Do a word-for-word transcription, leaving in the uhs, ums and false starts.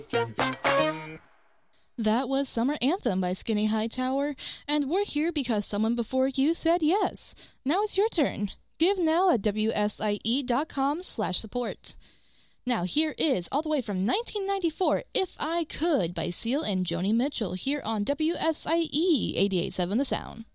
That was Summer Anthem by Skinny Hightower, and we're here because someone before you said yes. Now it's your turn. Give now at wsie.com slash support. Now here is, all the way from nineteen ninety-four, If I Could by Seal and Joni Mitchell here on W S I E eighty-eight point seven The Sound.